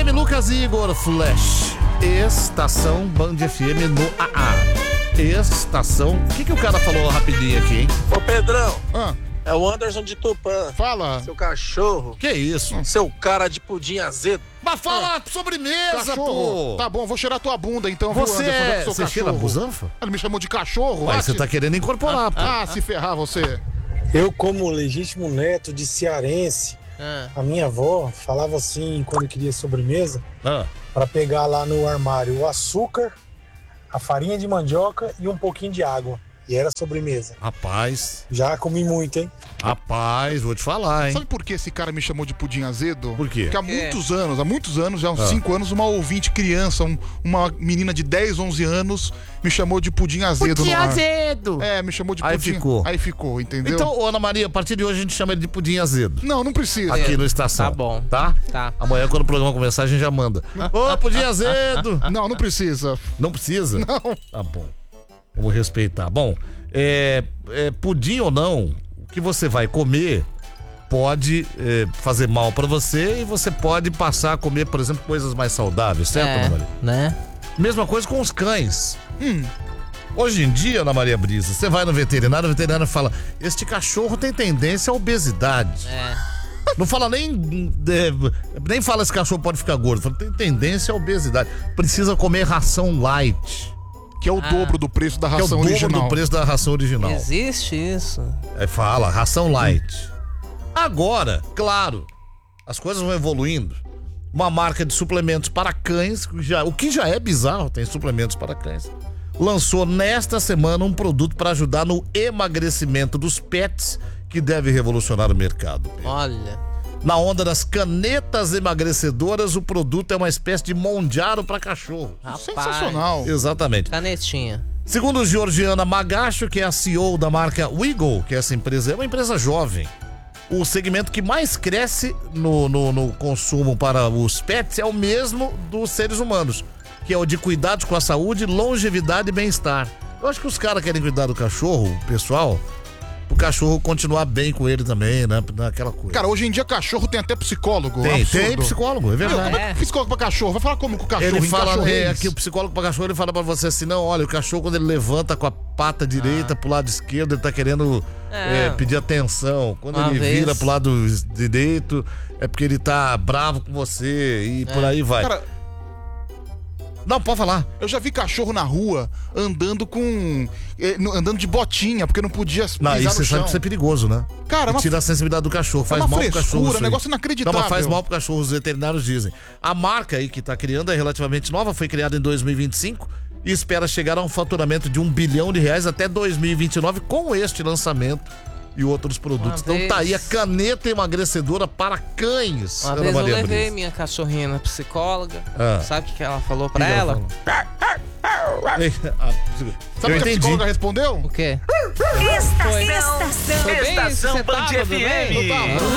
FM, Lucas e Igor, Flash. Estação Band FM no AA. Estação... O que o cara falou rapidinho aqui, hein? Ô, Pedrão. Ah. É o Anderson de Tupã. Fala. Seu cachorro. Que isso? Seu cara de pudim azedo. Mas fala sobremesa, Cachorro. pô. Tá bom, vou cheirar tua bunda então, viu, Você Anderson? Já que é... sou Você cheira cachorro. busanfa? Ele me chamou de cachorro. Ué, Ah, você tá querendo incorporar, pô. se ferrar você. Eu, como legítimo neto de cearense, a minha avó falava assim, quando queria sobremesa, para pegar lá no armário o açúcar, a farinha de mandioca e um pouquinho de água. E era sobremesa. Rapaz. Já comi muito, hein? Rapaz, vou te falar, hein? Sabe por que esse cara me chamou de pudim azedo? Por quê? Porque há muitos anos, já uns 5 anos, uma ouvinte criança, uma menina de 10, 11 anos, me chamou de pudim azedo. Pudim no ar. azedo! É, me chamou de Aí pudim. ficou. Aí ficou, entendeu? Então, Ana Maria, a partir de hoje a gente chama ele de pudim azedo. Não precisa. Aqui no Estação. Tá bom. Tá? Tá. Amanhã, quando o programa começar, a gente já manda. Ô, pudim azedo! Não precisa. Não precisa? Não. Tá bom. Vamos respeitar. Bom, pudim ou não, o que você vai comer pode fazer mal pra você e você pode passar a comer, por exemplo, coisas mais saudáveis, certo, Ana Maria? Né? Mesma coisa com os cães. Hoje em dia, Ana Maria Brisa, você vai no veterinário, o veterinário fala: este cachorro tem tendência à obesidade. Não fala nem fala esse cachorro pode ficar gordo, fala tem tendência à obesidade. Precisa comer ração light. Que é o dobro do preço da ração original. Que é o dobro do preço da ração original. Existe isso. Fala, ração light. Agora, claro, as coisas vão evoluindo. Uma marca de suplementos para cães, o que já é bizarro, tem suplementos para cães, lançou nesta semana um produto para ajudar no emagrecimento dos pets que deve revolucionar o mercado. Olha. Na onda das canetas emagrecedoras, o produto é uma espécie de Mondiaro para cachorro. Rapaz. Sensacional. Exatamente. Canetinha. Segundo Georgiana Magacho, que é a CEO da marca Wiggle, que essa empresa é uma empresa jovem, o segmento que mais cresce no consumo para os pets é o mesmo dos seres humanos, que é o de cuidados com a saúde, longevidade e bem-estar. Eu acho que os caras querem cuidar do cachorro, o pessoal, o cachorro continuar bem com ele também, né? Naquela coisa. Cara, hoje em dia cachorro tem até psicólogo. Tem absurdo. psicólogo, é verdade. Como é que psicólogo pra cachorro? Vai falar como com o cachorro? Ele fala, cachorrês? aqui o psicólogo pra cachorro, ele fala pra você assim, não, olha, o cachorro quando ele levanta com a pata direita pro lado esquerdo, ele tá querendo pedir atenção. Quando ele vira pro lado direito, é porque ele tá bravo com você e por aí vai. Cara, não, pode falar. eu já vi cachorro na rua andando andando de botinha, porque não podia pisar Não, isso no você chão. sabe que isso é perigoso, né? Cara, E tira a sensibilidade do cachorro, faz uma mal pro frescura, cachorro. isso aí. negócio inacreditável. Não, mas faz mal pro cachorro, os veterinários dizem. A marca aí que tá criando é relativamente nova, foi criada em 2025 e espera chegar a um faturamento de R$1 bilhão até 2029 com este lançamento e outros produtos. Então tá aí a caneta emagrecedora para cães. Uma vez eu levei minha cachorrinha na psicóloga. Sabe o que ela falou pra ela? Sabe o que a psicóloga respondeu? O quê? Estação Foi bem Band você tava, FM. tudo bem?